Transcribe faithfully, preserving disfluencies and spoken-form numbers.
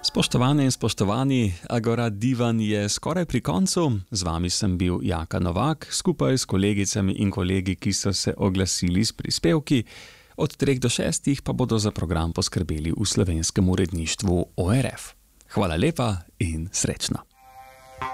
Spoštovane in spoštovani, Agora Divan je skoraj pri koncu. Z vami sem bil Jaka Novak, skupaj s kolegicami in kolegi, ki so se oglasili s prispevki. Od treh do šestih pa bodo za program poskrbeli v slovenskem uredništvu O R F. Hvala lepa in srečno.